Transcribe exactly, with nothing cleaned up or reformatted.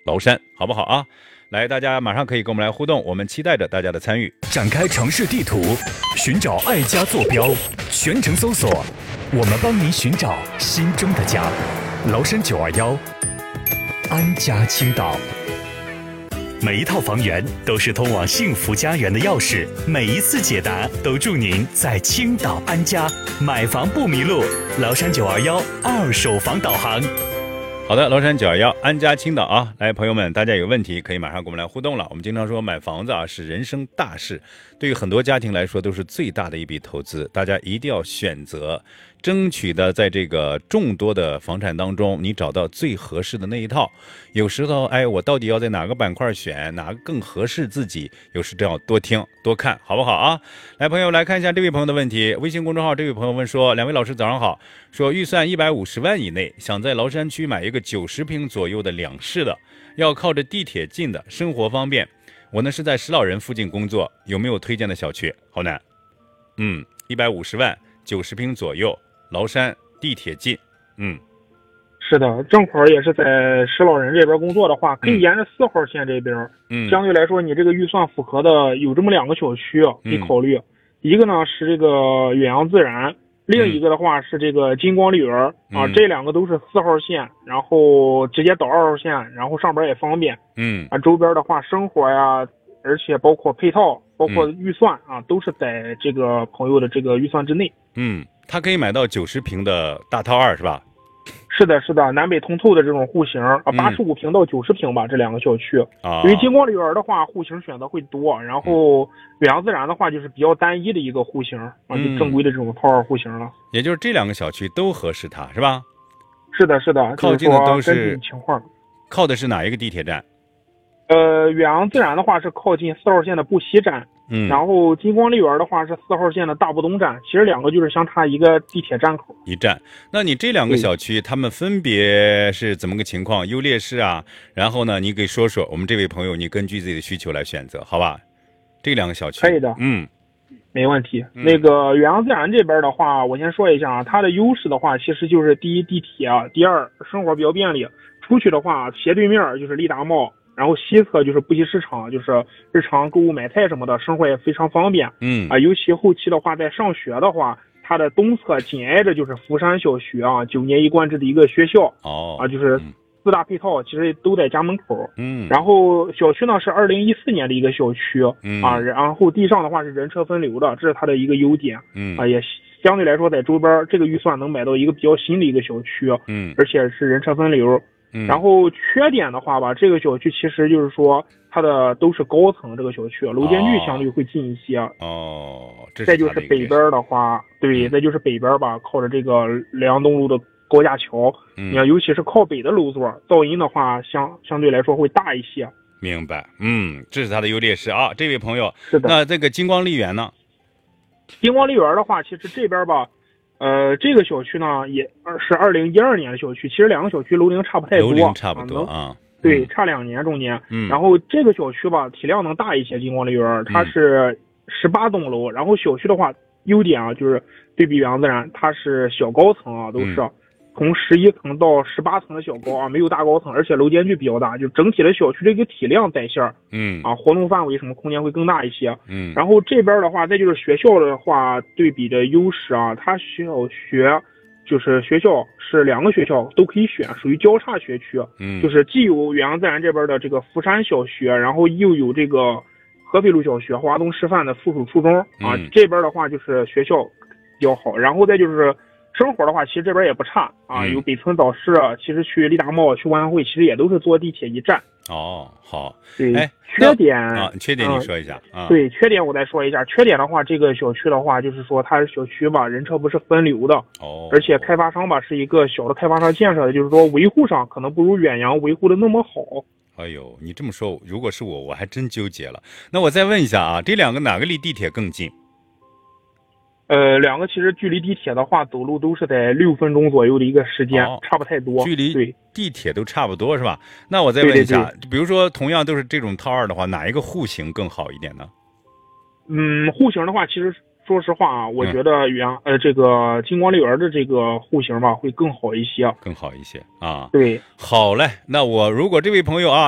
崂山，好不好啊？来，大家马上可以跟我们来互动，我们期待着大家的参与。 展开城市地图，寻找爱家坐标，全程搜索，我们帮您寻找心中的家。崂山九二幺，安家青岛。每一套房源都是通往幸福家园的钥匙，每一次解答都祝您在青岛安家，买房不迷路。崂山九二幺二手房导航。 好的，崂山九二幺安家青岛啊，来，朋友们，大家有问题可以马上跟我们来互动了。我们经常说买房子啊是人生大事，对于很多家庭来说都是最大的一笔投资，大家一定要选择，争取的在这个众多的房产当中，你找到最合适的那一套。有时候，哎，我到底要在哪个板块选，哪个更合适自己？有时这样多听多看，好不好啊？来，朋友来看一下这位朋友的问题。微信公众号这位朋友问说：两位老师早上好，说预算一百五十万以内，想在崂山区买一个九十平左右的两室的，要靠着地铁近的，生活方便。我呢是在石老人附近工作，有没有推荐的小区？好难。嗯，一百五十万，九十平左右，崂山地铁近。嗯。 是的，正好也是在石老人这边工作的话，可以沿着四号线这边。 嗯， 相对来说，你这个预算符合的有这么两个小区可以考虑。嗯、一个呢是这个远洋自然，另一个的话是这个金光丽园、嗯、啊，这两个都是四号线，然后直接到二号线，然后上边也方便。 嗯， 啊，周边的话生活呀，而且包括配套，包括预算啊，嗯、都是在这个朋友的这个预算之内。 嗯，他可以买到九十平的大套二是吧？ 是的，是的，南北通透的这种户型啊，八十五平到九十平吧，嗯、这两个小区。啊，因为金光丽园的话，户型选择会多，然后远洋自然的话，就是比较单一的一个户型啊，就正规的这种套二户型了。 也就是这两个小区都合适它，是吧？ 是的，是的， 靠近的都是根据情况。 靠的是哪一个地铁站？ 呃，远洋自然的话是靠近四号线的布西站。嗯，然后金光丽园的话是四号线的大布东站，其实两个就是相差一个地铁站口一站。那你这两个小区，他们分别是怎么个情况？优劣势啊？然后呢，你给说说，我们这位朋友，你根据自己的需求来选择，好吧？这两个小区可以的， 嗯， 没问题。嗯、那个远洋自然这边的话，我先说一下啊，它的优势的话，其实就是第一地铁啊，第二生活比较便利，出去的话斜对面就是利达茂。然后西侧就是布希市场，就是日常购物买菜什么的，生活也非常方便。 嗯啊，尤其后期的话，在上学的话，它的东侧紧挨着就是福山小学啊，九年一贯制的一个学校。 哦， 啊，就是四大配套其实都在家门口。 嗯， 然后小区呢是二零一四年的一个小区。嗯啊，然后地上的话是人车分流的，这是它的一个优点。 嗯啊，也相对来说在周边这个预算能买到一个比较新的一个小区。 嗯， 而且是人车分流。 嗯， 然后缺点的话吧，这个小区其实就是说它的都是高层，这个小区楼间距相对会近一些。 哦，这是再就是北边的话，对，再就是北边吧，靠着这个莱阳东路的高架桥， 嗯， 你看，尤其是靠北的楼座，噪音的话相相对来说会大一些。 明白，嗯，这是它的优劣势啊。这位朋友， 是的。 那这个金光丽园呢？ 金光丽园的话，其实这边吧。呃，这个小区呢也是二零一二年的小区，其实两个小区楼龄差不太多， 楼龄差不多啊， 对，差两年中间。 嗯， 然后这个小区吧，体量能大一些，金光丽园它是十八栋楼，然后小区的话，优点啊就是对比远洋自然，它是小高层啊，都是。嗯从十一层到十八层的小高啊，没有大高层，而且楼间距比较大，就整体的小区这个体量在线， 嗯啊，活动范围什么空间会更大一些， 嗯。 然后这边的话，再就是学校的话，对比的优势啊，它小学就是学校是两个学校都可以选，属于交叉学区， 嗯， 就是既有远洋自然这边的这个福山小学，然后又有这个合肥路小学、华东师范的附属初中啊， 嗯、 这边的话就是学校比较好，然后再就是。生活的话，其实这边也不差啊， 嗯、 有北村早市，其实去利达茂、去万汇，其实也都是坐地铁一站。 哦，好， 对， 哎， 缺点啊，缺点你说一下、 嗯、啊。对，缺点我再说一下。缺点的话，这个小区的话，就是说它是小区吧，人车不是分流的， 哦， 而且开发商吧是一个小的开发商建设的，就是说维护上可能不如远洋维护的那么好。 哎呦，你这么说，如果是我，我还真纠结了。那我再问一下啊，这两个哪个离地铁更近？ 呃，两个其实距离地铁的话，走路都是在六分钟左右的一个时间， 哦、 差不太多。 距离对地铁都差不多是吧？那我再问一下， 对对对比如说同样都是这种套二的话，哪一个户型更好一点呢？ 嗯，户型的话，其实说实话啊，我觉得远、嗯、呃这个金光丽园的这个户型吧会更好一些， 更好一些啊。 对， 好嘞，那我如果这位朋友啊。